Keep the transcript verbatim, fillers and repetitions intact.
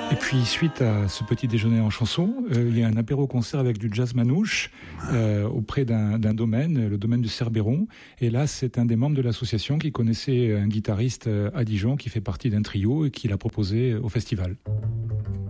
Et puis, suite à ce petit déjeuner en chanson, euh, il y a un apéro-concert avec du jazz manouche euh, auprès d'un, d'un domaine, le domaine du Cerbéron. Et là, c'est un des membres de l'association qui connaissait un guitariste à Dijon qui fait partie d'un trio et qui l'a proposé au festival.